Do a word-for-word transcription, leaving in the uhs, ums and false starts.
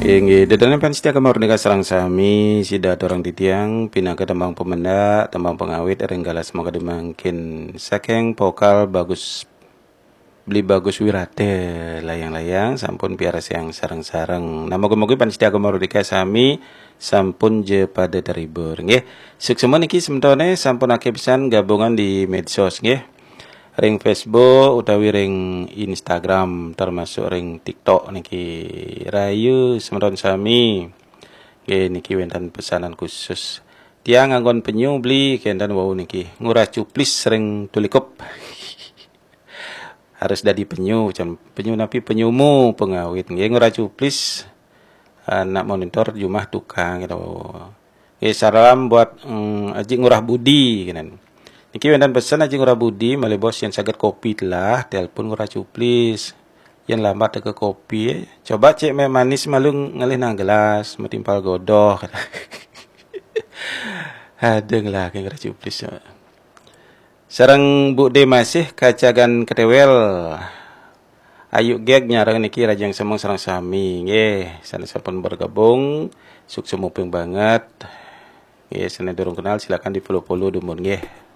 Inggih, dadana pan setia kamardika sareng sami sida dorong titiang pinaga tembang pemenda tembang pengawit renggala semoga dimangkin saking vokal bagus beli bagus wirate layang-layang sampun piara siang sareng-sareng. Nah moga-moga pan setia kamardika sami sampun je pada terhibur nggih. Suksema niki sementone sampun akeh pisan gabungan di medsos nggih. Ring Facebook utawi ring Instagram termasuk ring TikTok niki rayu semeron sami nggih niki wonten pesanan khusus tiang nganggon penyu beli kendan wau niki ngurah cuplis ring tulikup harus dadi penyu jam penyu napi penyumu pengawit nggih ngurah cuplis anak monitor jumah tukang gitu nggih salam buat mm, Aji Ngurah Budi kenan. Niki wendan pesan Aji Ngurah Budi malih bos yang saged kopi telah telepon Ngurah Cuplis yang lambat ke kopi eh. Coba cek me manis malu ngalih nang gelas metimpal godoh hadeng lah ke Ngurah Cuplis sareng Bu De masih kacagan ketewel ayu geg nyareng niki rajang semeng sareng sami nggih sanes-sampun bergabung sukses muping banget nggih sana durung kenal silakan di follow-follow dumun nggih.